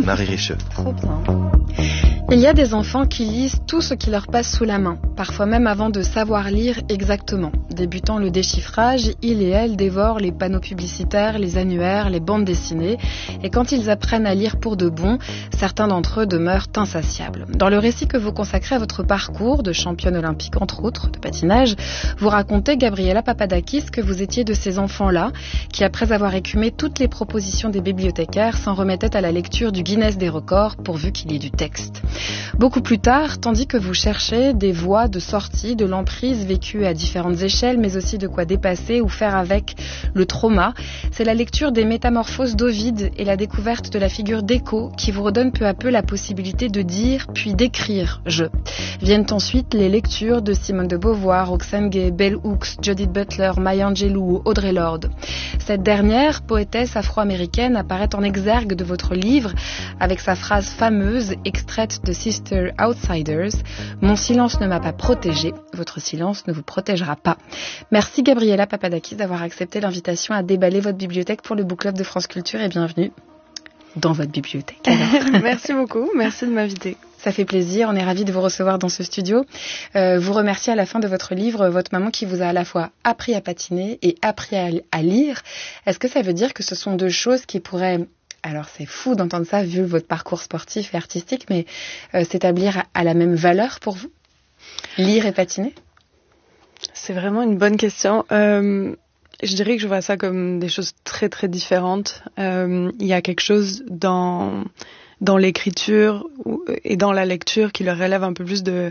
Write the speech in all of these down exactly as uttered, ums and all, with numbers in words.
Marie Richeux. Trop bien. Il y a des enfants qui lisent tout ce qui leur passe sous la main, parfois même avant de savoir lire exactement. Débutant le déchiffrage, ils et elles dévorent les panneaux publicitaires, les annuaires, les bandes dessinées. Et quand ils apprennent à lire pour de bon, certains d'entre eux demeurent insatiables. Dans le récit que vous consacrez à votre parcours de championne olympique, entre autres, de patinage, vous racontez, Gabriela Papadakis, que vous étiez de ces enfants-là, qui après avoir écumé toutes les propositions des bibliothécaires, s'en remettaient à la lecture du Guinness des records, pourvu qu'il y ait du texte. Beaucoup plus tard, tandis que vous cherchez des voies de sortie de l'emprise vécue à différentes échelles, mais aussi de quoi dépasser ou faire avec le trauma, c'est la lecture des Métamorphoses d'Ovide et la découverte de la figure d'Écho qui vous redonne peu à peu la possibilité de dire puis d'écrire « je ». Viennent ensuite les lectures de Simone de Beauvoir, Roxane Gay, Bell Hooks, Judith Butler, Maya Angelou ou Audre Lorde. Cette dernière, poétesse afro-américaine, apparaît en exergue de votre livre avec sa phrase fameuse extraite de Sister Outsiders, « Mon silence ne m'a pas protégée, votre silence ne vous protégera pas ». Merci Gabriela Papadakis d'avoir accepté l'invitation à déballer votre bibliothèque pour le Book Club de France Culture et bienvenue dans votre bibliothèque. Merci beaucoup, merci de m'inviter. Ça fait plaisir, on est ravis de vous recevoir dans ce studio. Euh, vous remerciez à la fin de votre livre votre maman qui vous a à la fois appris à patiner et appris à, à lire. Est-ce que ça veut dire que ce sont deux choses qui pourraient... Alors c'est fou d'entendre ça vu votre parcours sportif et artistique, mais euh, s'établir à, à la même valeur pour vous, lire et patiner? C'est vraiment une bonne question. Euh, je dirais que je vois ça comme des choses très très différentes. Euh, il y a quelque chose dans dans l'écriture et dans la lecture qui leur relève un peu plus de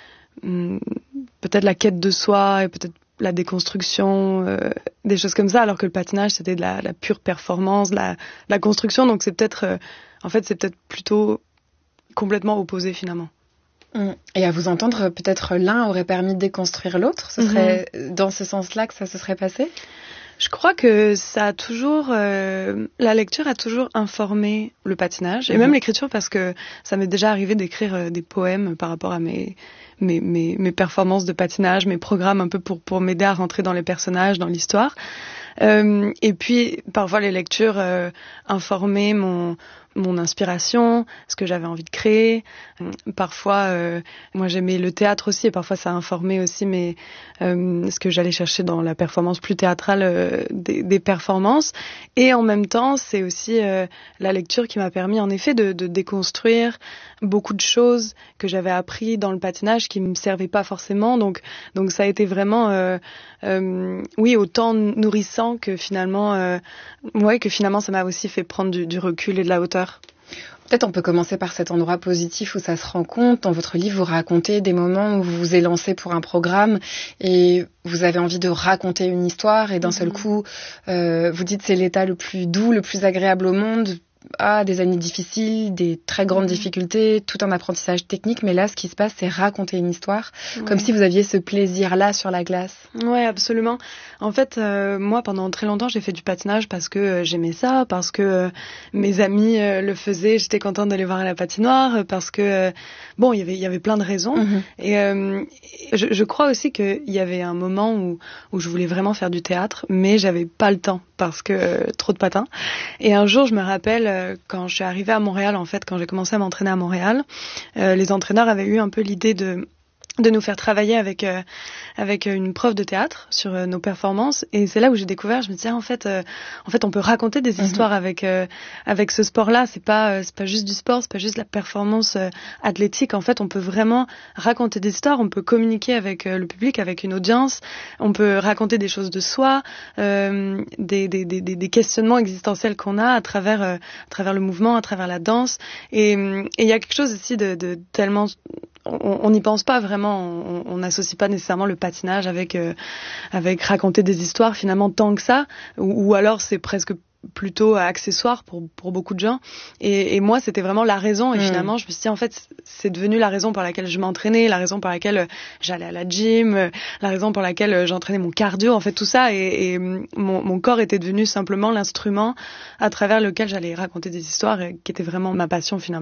hum, peut-être la quête de soi et peut-être la déconstruction, euh, des choses comme ça, alors que le patinage, c'était de la, la pure performance, de la, la construction. Donc, c'est peut-être, euh, en fait, c'est peut-être plutôt complètement opposé, finalement. Et à vous entendre, peut-être l'un aurait permis de déconstruire l'autre. Ce serait mm-hmm. dans ce sens-là que ça se serait passé? Je crois que ça a toujours, euh, la lecture a toujours informé le patinage et mmh. même l'écriture, parce que ça m'est déjà arrivé d'écrire euh, des poèmes par rapport à mes, mes, mes, mes performances de patinage, mes programmes un peu pour, pour m'aider à rentrer dans les personnages, dans l'histoire. Euh, et puis, parfois, les lectures euh, informaient mon, mon inspiration, ce que j'avais envie de créer. Parfois, euh, moi, j'aimais le théâtre aussi, et parfois, ça informait aussi mes, euh, ce que j'allais chercher dans la performance plus théâtrale euh, des, des performances. Et en même temps, c'est aussi euh, la lecture qui m'a permis, en effet, de, de déconstruire beaucoup de choses que j'avais appris dans le patinage qui me servaient pas forcément. Donc, donc ça a été vraiment, euh, euh, oui, autant nourrissant que finalement, euh, ouais, que finalement, ça m'a aussi fait prendre du, du recul et de la hauteur. Peut-être on peut commencer par cet endroit positif où ça se rend compte. Dans votre livre, vous racontez des moments où vous vous êtes lancé pour un programme et vous avez envie de raconter une histoire et d'un mmh. seul coup, euh, vous dites c'est l'état le plus doux, le plus agréable au monde. Ah, des années difficiles, des très grandes mmh. difficultés, tout un apprentissage technique, mais là, ce qui se passe, c'est raconter une histoire, ouais. comme si vous aviez ce plaisir-là sur la glace. Ouais, absolument. En fait, euh, moi, pendant très longtemps, j'ai fait du patinage parce que euh, j'aimais ça, parce que euh, mes amis euh, le faisaient, j'étais contente d'aller voir à la patinoire, parce que, euh, bon, il y avait, il y avait plein de raisons. Mmh. Et euh, je, je crois aussi qu'il y avait un moment où, où je voulais vraiment faire du théâtre, mais j'avais pas le temps, parce que euh, trop de patins. Et un jour, je me rappelle, euh, quand je suis arrivée à Montréal, en fait, quand j'ai commencé à m'entraîner à Montréal, euh, les entraîneurs avaient eu un peu l'idée de de nous faire travailler avec euh, avec une prof de théâtre sur euh, nos performances, et c'est là où j'ai découvert, je me disais en fait euh, en fait on peut raconter des histoires mmh. avec euh, avec ce sport-là, c'est pas euh, c'est pas juste du sport, c'est pas juste la performance euh, athlétique, en fait on peut vraiment raconter des histoires, on peut communiquer avec euh, le public, avec une audience, on peut raconter des choses de soi, euh, des, des des des questionnements existentiels qu'on a à travers euh, à travers le mouvement, à travers la danse, et et il y a quelque chose aussi de de tellement on n'y pense pas vraiment, on n'associe pas nécessairement le patinage avec euh, avec raconter des histoires finalement tant que ça, ou, ou alors c'est presque plutôt accessoire pour pour beaucoup de gens. Et, et moi, c'était vraiment la raison. Et mmh. finalement, je me suis dit en fait, c'est devenu la raison pour laquelle je m'entraînais, la raison pour laquelle j'allais à la gym, la raison pour laquelle j'entraînais mon cardio. En fait, tout ça, et, et mon, mon corps était devenu simplement l'instrument à travers lequel j'allais raconter des histoires, et qui était vraiment ma passion finalement.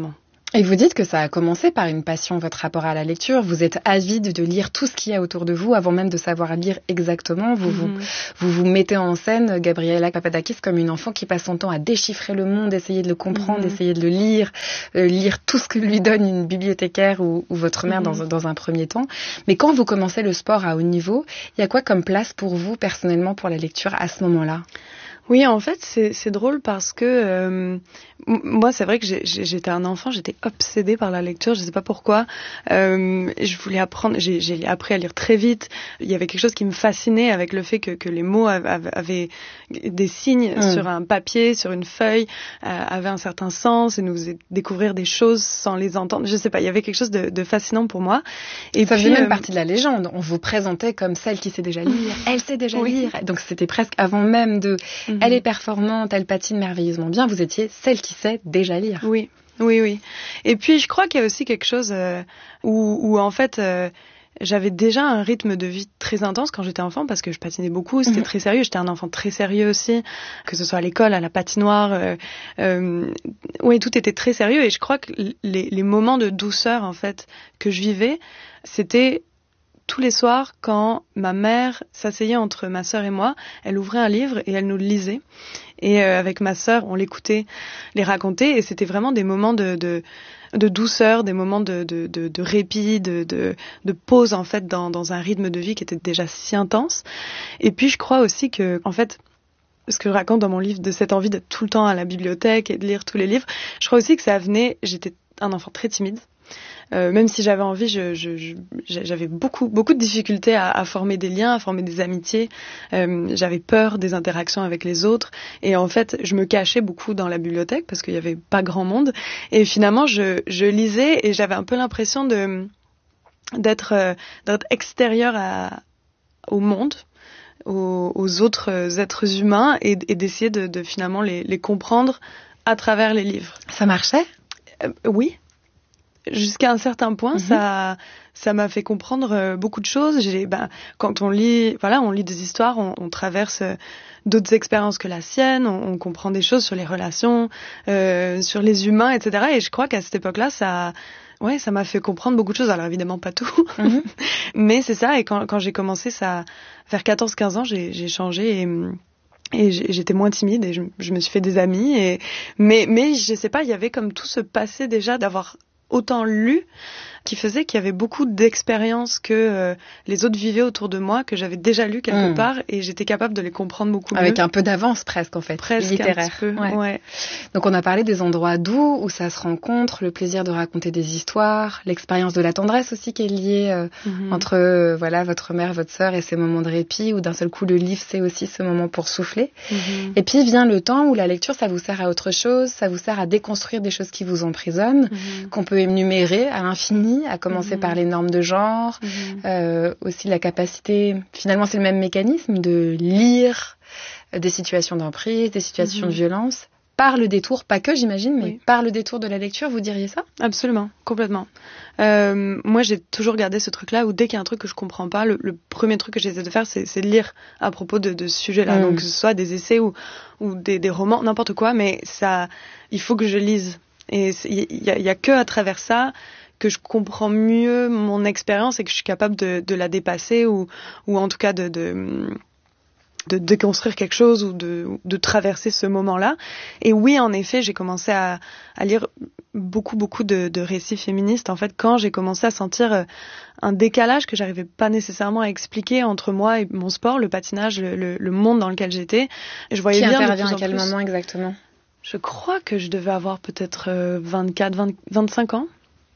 Et vous dites que ça a commencé par une passion, votre rapport à la lecture. Vous êtes avide de lire tout ce qu'il y a autour de vous avant même de savoir lire exactement. Vous, mm-hmm. vous, vous vous mettez en scène, Gabriela Papadakis, comme une enfant qui passe son temps à déchiffrer le monde, essayer de le comprendre, mm-hmm. essayer de le lire, euh, lire tout ce que lui donne une bibliothécaire ou, ou votre mère mm-hmm. dans, dans un premier temps. Mais quand vous commencez le sport à haut niveau, il y a quoi comme place pour vous, personnellement, pour la lecture à ce moment-là ? Oui, en fait, c'est, c'est drôle parce que euh, moi, c'est vrai que j'ai, j'étais un enfant, j'étais obsédée par la lecture, je sais pas pourquoi. Euh, je voulais apprendre, j'ai, j'ai appris à lire très vite. Il y avait quelque chose qui me fascinait avec le fait que, que les mots avaient des signes mmh. sur un papier, sur une feuille, euh, avaient un certain sens et nous faisaient découvrir des choses sans les entendre. Je sais pas, il y avait quelque chose de, de fascinant pour moi. Et ça puis, faisait même euh, partie de la légende. On vous présentait comme celle qui sait déjà lire. Elle sait déjà oui. lire. Donc c'était presque avant même de... Mmh. Elle est performante, elle patine merveilleusement bien. Vous étiez celle qui sait déjà lire. Oui, oui, oui. Et puis, je crois qu'il y a aussi quelque chose euh, où, où, en fait, euh, j'avais déjà un rythme de vie très intense quand j'étais enfant parce que je patinais beaucoup, c'était mmh. très sérieux. J'étais un enfant très sérieux aussi, que ce soit à l'école, à la patinoire. Euh, euh, oui, tout était très sérieux. Et je crois que les, les moments de douceur, en fait, que je vivais, c'était... tous les soirs, quand ma mère s'asseyait entre ma sœur et moi, elle ouvrait un livre et elle nous le lisait. Et euh, avec ma sœur, on l'écoutait, les raconter. Et c'était vraiment des moments de, de, de douceur, des moments de, de, de, de répit, de, de, de pause, en fait, dans, dans un rythme de vie qui était déjà si intense. Et puis, je crois aussi que, en fait, ce que je raconte dans mon livre, de cette envie d'être tout le temps à la bibliothèque et de lire tous les livres, je crois aussi que ça venait... J'étais un enfant très timide. Euh, même si j'avais envie, je, je, je, j'avais beaucoup, beaucoup de difficultés à, à former des liens, à former des amitiés. Euh, j'avais peur des interactions avec les autres. Et en fait, je me cachais beaucoup dans la bibliothèque parce qu'il n'y avait pas grand monde. Et finalement, je, je lisais et j'avais un peu l'impression de, d'être, euh, d'être extérieure à, au monde, aux, aux autres êtres humains et, et d'essayer de, de finalement les, les comprendre à travers les livres. Ça marchait ? euh, Oui. Jusqu'à un certain point, mm-hmm. ça, ça m'a fait comprendre euh, beaucoup de choses. J'ai, ben, quand on lit, voilà, on lit des histoires, on, on traverse euh, d'autres expériences que la sienne, on, on comprend des choses sur les relations, euh, sur les humains, et cetera. Et je crois qu'à cette époque-là, ça, ouais, ça m'a fait comprendre beaucoup de choses. Alors évidemment pas tout, mm-hmm. mais c'est ça. Et quand, quand j'ai commencé ça, vers quatorze quinze ans, j'ai, j'ai changé et Et j'étais moins timide et je, je me suis fait des amis. Et, mais, mais je sais pas, il y avait comme tout ce passé déjà d'avoir autant lu, qui faisait qu'il y avait beaucoup d'expériences que euh, les autres vivaient autour de moi, que j'avais déjà lu quelque mmh. part, et j'étais capable de les comprendre beaucoup Avec mieux. un peu d'avance presque, en fait, presque littéraire. Un petit peu, ouais. Ouais. Donc on a parlé des endroits doux, où ça se rencontre, le plaisir de raconter des histoires, l'expérience de la tendresse aussi qui est liée euh, mmh. entre euh, voilà, votre mère, votre sœur et ces moments de répit, où d'un seul coup le livre c'est aussi ce moment pour souffler. Mmh. Et puis vient le temps où la lecture, ça vous sert à autre chose, ça vous sert à déconstruire des choses qui vous emprisonnent, mmh. qu'on peut énumérer à l'infini, à commencer mmh. par les normes de genre, mmh. euh, aussi la capacité, finalement c'est le même mécanisme, de lire des situations d'emprise, des situations mmh. de violence, par le détour, pas que j'imagine, mais oui. par le détour de la lecture, vous diriez ça ? Absolument, complètement. Euh, moi j'ai toujours gardé ce truc-là où dès qu'il y a un truc que je comprends pas, le, le premier truc que j'essaie de faire c'est, c'est de lire à propos de, de ce sujet-là, mmh. donc que ce soit des essais ou, ou des, des romans, n'importe quoi, mais ça, il faut que je lise. Et il y a, y a que à travers ça que je comprends mieux mon expérience et que je suis capable de, de la dépasser ou, ou en tout cas de, de, de déconstruire quelque chose ou de, de traverser ce moment-là. Et oui, en effet, j'ai commencé à, à lire beaucoup, beaucoup de, de récits féministes. En fait, quand j'ai commencé à sentir un décalage que j'arrivais pas nécessairement à expliquer entre moi et mon sport, le patinage, le, le, le monde dans lequel j'étais, je voyais Qui bien intervient de plus à quel en plus. moment exactement ? Je crois que je devais avoir peut-être vingt-quatre, vingt, vingt-cinq ans.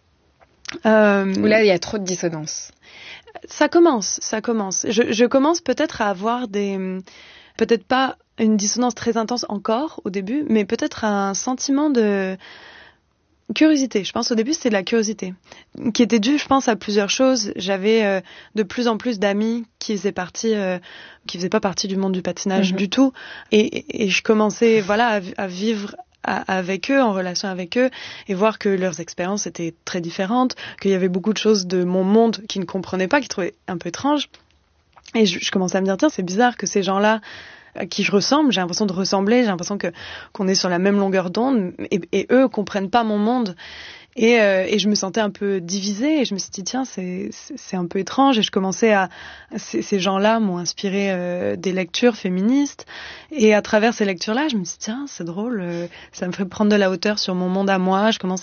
Euh, Où là, il y a trop de dissonance. Ça commence, ça commence. Je, je commence peut-être à avoir des... Peut-être pas une dissonance très intense encore au début, mais peut-être un sentiment de curiosité. Je pense au début, c'était de la curiosité, qui était due, je pense, à plusieurs choses. J'avais euh, de plus en plus d'amis qui faisaient partie... Euh, qui faisaient pas partie du monde du patinage mmh. du tout. Et, et je commençais voilà, à, à vivre... avec eux, en relation avec eux, et voir que leurs expériences étaient très différentes, qu'il y avait beaucoup de choses de mon monde qu'ils ne comprenaient pas, qu'ils trouvaient un peu étranges. Et je, je commençais à me dire, tiens, c'est bizarre que ces gens-là, à qui je ressemble, j'ai l'impression de ressembler, j'ai l'impression que, qu'on est sur la même longueur d'onde, et, et eux comprennent pas mon monde. Et, euh, et je me sentais un peu divisée et je me suis dit tiens c'est c'est, c'est un peu étrange et je commençais à ces, ces gens-là m'ont inspiré euh, des lectures féministes et à travers ces lectures-là je me suis dit tiens c'est drôle, euh, ça me fait prendre de la hauteur sur mon monde à moi, je commence